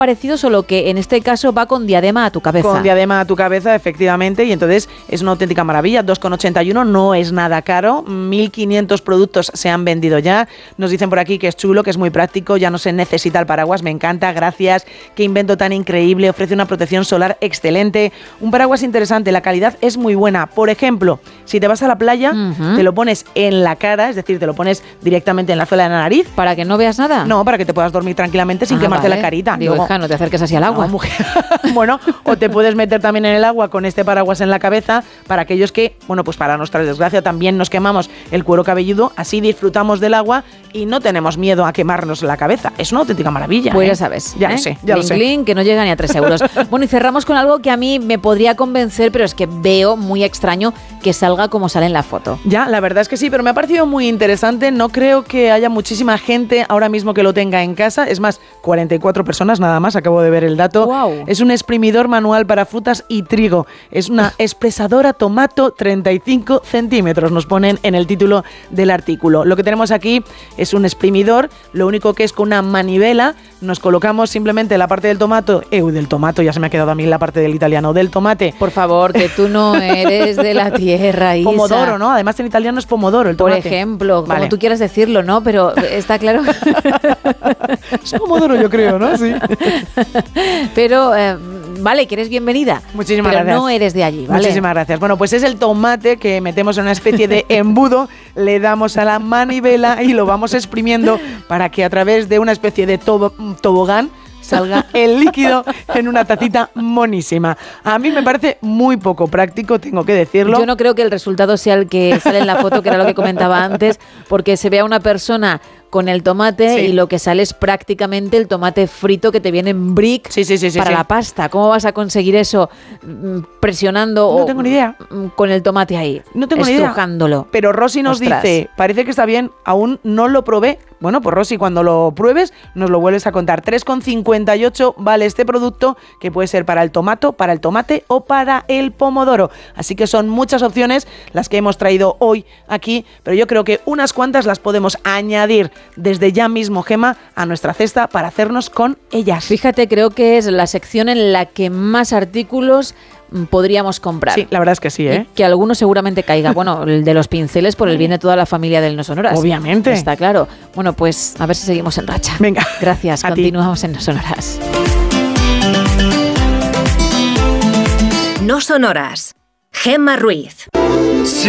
parecido, solo que en este caso va con diadema a tu cabeza. Con diadema a tu cabeza, efectivamente, y entonces es una auténtica maravilla. 2,81, no es nada caro. 1.500 productos se han vendido ya. Nos dicen por aquí que es chulo, que es muy práctico, ya no se necesita el paraguas. Me encanta, gracias. Qué invento tan increíble. Ofrece una protección solar excelente. Un paraguas interesante, la calidad es muy buena. Por ejemplo, si te vas a la playa, te lo pones en la cara, es decir, te lo pones directamente en la zona de la nariz. ¿Para que no veas nada? No, para que te puedas dormir tranquilamente sin quemarte la carita. Digo, hija, no te acerques así al agua. No, mujer. Bueno, o te puedes meter también en el agua con este paraguas en la cabeza, para aquellos que, bueno, pues para nuestra desgracia también nos quemamos el cuero cabelludo, así disfrutamos del agua y no tenemos miedo a quemarnos la cabeza. Es una auténtica maravilla. Pues ya sabes. Ya lo sé, ya lo sé. Link, que no llega ni a 3 euros. Bueno, y cerramos con algo que a mí me podría convencer, pero es que veo muy extraño que salga como sale en la foto. Ya, la verdad es que sí, pero me ha parecido muy interesante. No creo que haya muchísima gente ahora mismo que lo tenga en casa. Es más, 44 personas nada más, acabo de ver el dato. Wow. Es un exprimidor manual para frutas y trigo. Es una expresadora tomato 35 centímetros, nos ponen en el título del artículo. Lo que tenemos aquí es un exprimidor, lo único que es con una manivela. Nos colocamos simplemente la parte del tomato, del tomato, ya se me ha quedado a mí la parte del italiano, del tomate. Por favor, que tú no eres de la tierra, Isa. Pomodoro, ¿no? Además en italiano es pomodoro el tomate. Por ejemplo, vale, como tú quieras decirlo, ¿no? Pero está claro. Es pomodoro, yo creo, ¿no? Sí. Pero, vale, que eres bienvenida. Muchísimas pero gracias. No eres de allí, ¿vale? Muchísimas gracias. Bueno, pues es el tomate que metemos en una especie de embudo, le damos a la manivela y lo vamos exprimiendo para que a través de una especie de tobogán salga el líquido en una tacita monísima. A mí me parece muy poco práctico, tengo que decirlo. Yo no creo que el resultado sea el que sale en la foto, que era lo que comentaba antes, porque se ve a una persona con el tomate, sí, y lo que sale es prácticamente el tomate frito que te viene en brick, sí, para la pasta. ¿Cómo vas a conseguir eso presionando? No tengo ni idea. Con el tomate ahí, no tengo ni idea. Estrujándolo. Pero Rosy nos dice, parece que está bien, aún no lo probé. Bueno, pues Rosy, cuando lo pruebes nos lo vuelves a contar. 3,58 vale este producto, que puede ser para el tomato, para el tomate o para el pomodoro. Así que son muchas opciones las que hemos traído hoy aquí, pero yo creo que unas cuantas las podemos añadir desde ya mismo, Gema, a nuestra cesta para hacernos con ellas. Fíjate, creo que es la sección en la que más artículos podríamos comprar. Sí, la verdad es que sí, ¿eh? Y que alguno seguramente caiga. Bueno, el de los pinceles por el bien de toda la familia del No Sonoras. Obviamente. Está claro. Bueno, pues a ver si seguimos en racha. Venga. Gracias. Continuamos en No Sonoras. No Sonoras. Gemma Ruiz.